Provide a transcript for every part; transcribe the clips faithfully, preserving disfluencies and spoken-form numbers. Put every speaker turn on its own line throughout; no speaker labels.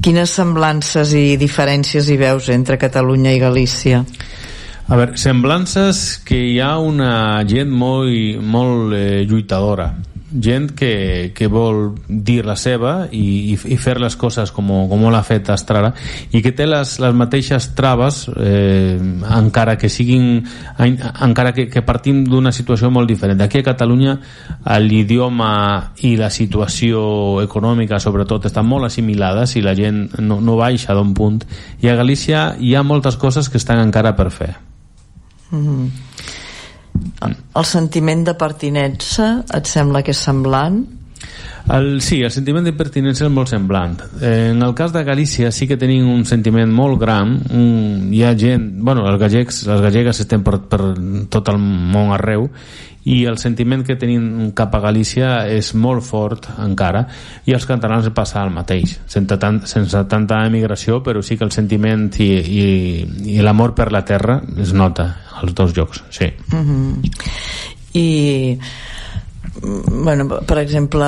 Quines semblances i diferències hi veus entre Catalunya i Galícia?
A veure, semblances que hi ha una gent molt, molt eh, lluitadora, gent que, que vol dir la seva i, i, i fer les coses com, com l'ha fet Estrada, i que té les, les mateixes traves, eh, encara que siguin encara que, que partim d'una situació molt diferent. Aquí a Catalunya l'idioma i la situació econòmica sobretot estan molt assimilades i la gent no, no baixa d'un punt, i a Galícia hi ha moltes coses que estan encara per fer.
Mm-hmm. El sentiment de pertinença et sembla que és semblant?
El, sí, el sentiment de pertinença és molt semblant. Eh, en el cas de Galícia sí que tenim un sentiment molt gran. Un, hi ha gent, bueno, els gallecs, les gallegues estem per, per tot el món arreu, i el sentiment que tenim cap a Galícia és molt fort encara, i als catalans passa el mateix, sense, tant, sense tanta emigració, però sí que el sentiment i, i, i l'amor per la terra es nota als dos llocs, sí.
Mm-hmm. I bueno, per exemple,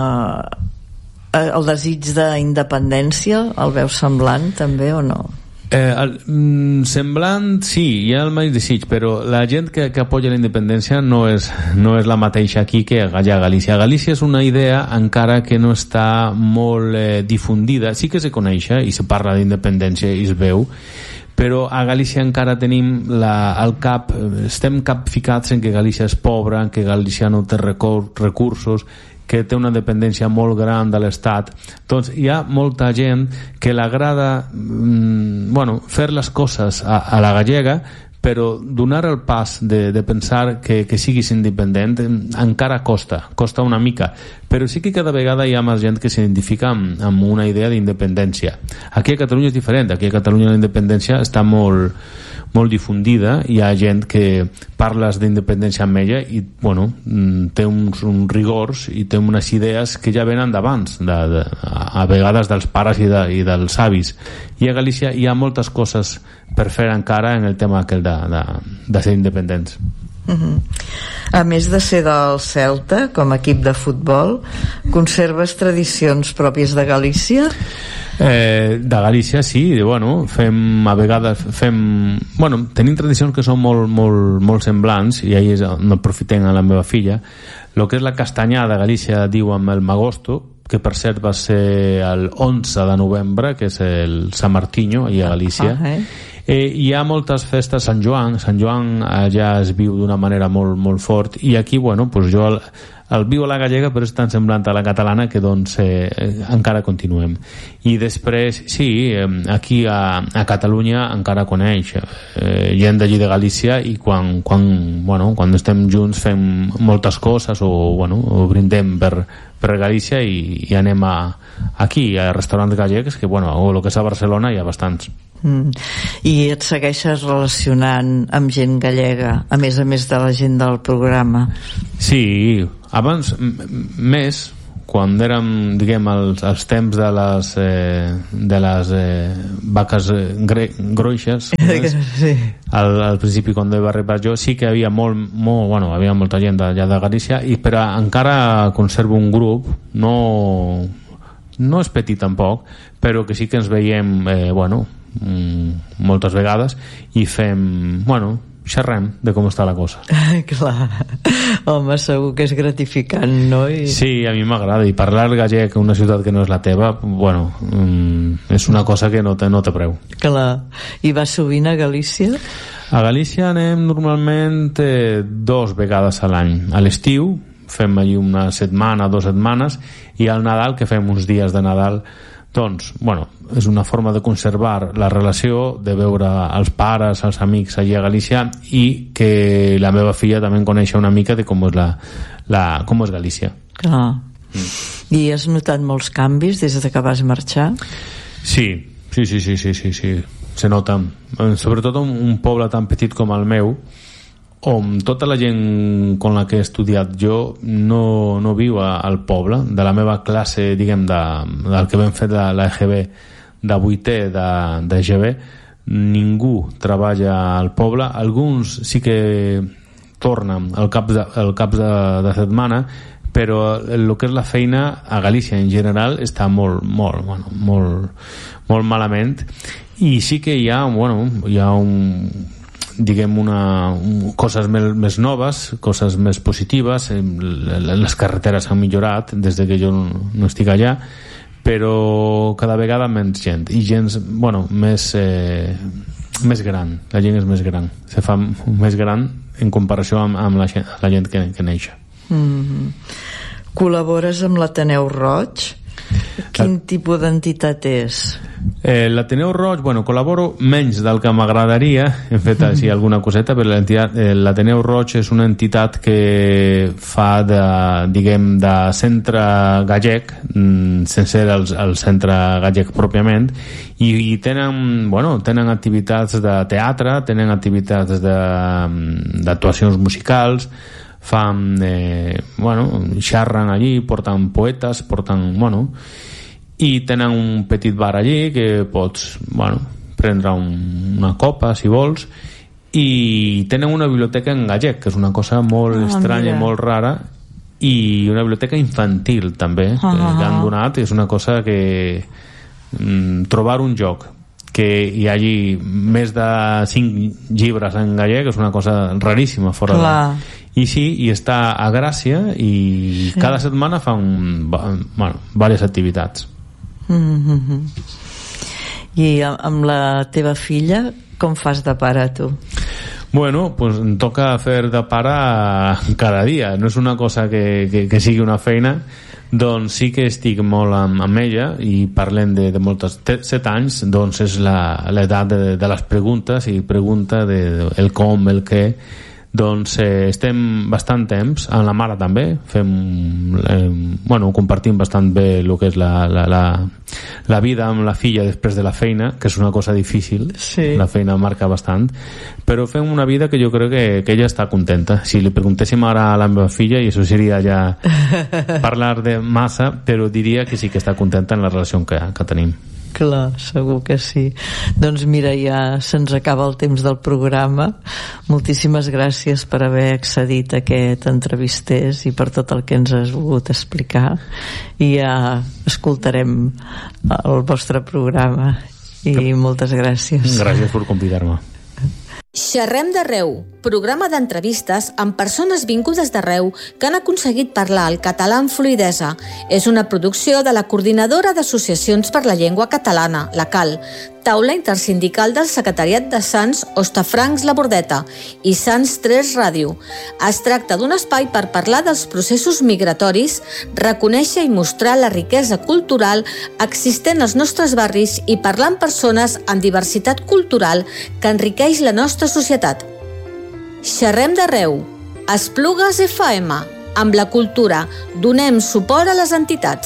el desig d'independència el veus semblant també o no?
Eh, el, mm, semblant, sí, hi ha el mateix desig, però la gent que, que apoya la independència no és, no és la mateixa aquí que allà a Galícia. Galícia és una idea encara que no està molt eh, difundida. Sí que se coneix i se parla d'independència i es veu, però a Galícia encara tenim la, el cap, estem capficats en que Galícia és pobra, en que Galícia no té recursos, que té una dependència molt gran de l'Estat. Doncs hi ha molta gent que l'agrada mm, bueno, fer les coses a, a la gallega, però donar el pas de, de pensar que, que siguis independent encara costa, costa una mica, però sí que cada vegada hi ha més gent que s'identifica amb, amb una idea d'independència. Aquí a Catalunya és diferent, aquí a Catalunya la independència està molt, molt difundida, hi ha gent que parles d'independència amb ella i bueno, té uns, uns rigors i té unes idees que ja venen d'abans, de, de, a vegades dels pares i, de, i dels avis, i a Galícia hi ha moltes coses per fer encara en el tema aquell de, de, de ser independents.
Uh-huh. A més de ser del Celta com a equip de futbol, conserves tradicions pròpies de Galícia?
Eh, de Galícia sí, bueno, fem a vegades fem, bueno, tenim tradicions que són molt, molt, molt semblants, i ahir no aprofitem a la meva filla. El que és la castanyada de Galícia diu amb el Magosto, que per cert va ser el onze de novembre, que és el Sant Martinho allà a Galícia. Ah, eh? Eh, hi ha moltes festes, Sant Joan Sant Joan allà es viu d'una manera molt, molt fort, i aquí, bueno, pues jo el, el viu a la gallega però és tan semblant a la catalana que doncs eh, encara continuem. I després, sí, eh, aquí a, a Catalunya encara coneix eh, gent d'allí de Galícia, i quan, quan, bueno, quan estem junts fem moltes coses, o, bueno, o brindem per, per Galícia, i, i anem a, aquí a restaurants gallecs, que bueno, o el que és a Barcelona hi ha bastants.
Mm. I et segueixes relacionant amb gent gallega, a més a més de la gent del programa?
Sí, abans més, quan érem, diguem, els, els temps de les eh, de les eh, vaques gre, groixes, sí. al, al principi quan va arribar jo sí que havia molt, molt bueno, havia molta gent d'allà de Galícia, i però encara conservo un grup, no no és petit tampoc, però que sí que ens veiem eh, bueno, moltes vegades, i fem, bueno, xerrem de com està la cosa.
Clar, home, segur que és gratificant, no? I...
Sí, a mi m'agrada, i parlar gallec en una ciutat que no és la teva, bueno, és una cosa que no té, no té preu.
Clar, i vas sovint a Galícia?
A Galícia anem normalment eh, dos vegades a l'any. A l'estiu fem allí una setmana, dues setmanes, i al Nadal, que fem uns dies de Nadal, doncs, bueno, és una forma de conservar la relació, de veure els pares, els amics allà a Galícia, i que la meva filla també coneixi una mica de com és, la, la, com és Galícia.
Clar. Mm. I has notat molts canvis des de que vas marxar?
Sí, sí, sí, sí, sí, sí, sí. Se nota. Sobretot un, un poble tan petit com el meu, on tota la gent con la que he estudiat jo no, no viu a, al poble. De la meva classe, diguem, de, del que vam fer de l'E G B, de vuitè de, de G B, ningú treballa al poble. Alguns sí que tornen al cap de, al cap de, de setmana, però el que és la feina a Galícia en general està molt, molt, bueno, molt, molt malament, i sí que hi ha, bueno, hi ha un, diguem una, un, coses més, més noves, coses més positives. Les carreteres han millorat des de que jo no, no estic allà, però cada vegada menys gent, i gent, bueno, més eh, més gran, la gent és més gran, se fa més gran en comparació amb, amb la, gent, la gent que, que neix.
Mm-hmm. Col·labores amb l'Ateneu Roig? Quin la... tipus d'entitat és?
Eh, L'Ateneu Roig, bueno, col·laboro menys del que m'agradaria, hem fet així alguna coseta, però eh, l'Ateneu Roig és una entitat que fa de, diguem, de centre gallec, sense ser el, el centre gallec pròpiament, i, i tenen, bueno, tenen activitats de teatre, tenen activitats d'actuacions musicals, fan, eh, bueno, xerren allí, porten poetes, porten, bueno, i tenen un petit bar allí que pots, bueno, prendre un, una copa si vols, i tenen una biblioteca en gallec, que és una cosa molt ah, estranya i molt rara, i una biblioteca infantil també, ah, que ah, han donat. És una cosa que mm, trobar un lloc que hi hagi més de cinc llibres en gallec és una cosa raríssima fora de... I sí, i està a Gràcia, i sí, cada setmana fan, bueno, diverses activitats.
Mm-hmm. I amb la teva filla com fas de pare, tu?
Bueno, pues em toca fer de pare cada dia, no és una cosa que, que, que sigui una feina. Doncs sí que estic molt amb, amb ella, i parlem de, de moltes, set anys, doncs és l'edat de, de les preguntes, i pregunta de, de el com, el què. Doncs eh, estem bastant temps, amb la mare també fem, eh, bueno, compartim bastant bé el que és la, la, la, la vida amb la filla després de la feina, que és una cosa difícil, sí. La feina marca bastant, però fem una vida que jo crec que, que ella està contenta. Si li preguntéssim ara a la meva filla, i això seria ja parlar de massa, però diria que sí que està contenta en la relació que, que tenim.
Clar, segur que sí. Doncs mira, ja se'ns acaba el temps del programa. Moltíssimes gràcies per haver accedit a aquest entrevisters i per tot el que ens has volgut explicar, i ja escoltarem el vostre programa, i moltes gràcies.
Gràcies per convidar-me.
Xerrem d'arreu, programa d'entrevistes amb persones vingudes d'arreu que han aconseguit parlar el català amb fluïdesa. És una producció de la Coordinadora d'Associacions per la Llengua Catalana, la C A L, taula intersindical del Secretariat de Sants Hostafrancs La Bordeta i Sants tres Ràdio. Es tracta d'un espai per parlar dels processos migratoris, reconèixer i mostrar la riquesa cultural existent als nostres barris i parlar amb persones amb diversitat cultural que enriqueix la nostra societat. Xerrem d'arreu, Esplugues F M, amb la cultura, donem suport a les entitats.